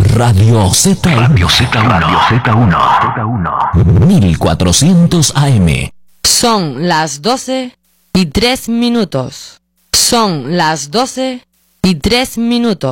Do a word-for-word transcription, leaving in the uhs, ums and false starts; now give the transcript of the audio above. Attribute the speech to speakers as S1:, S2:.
S1: Radio Z.
S2: Radio Z uno. Radio Z uno. Z uno.
S1: mil cuatrocientos A M.
S3: Son las doce y tres minutos. Son las doce y tres minutos.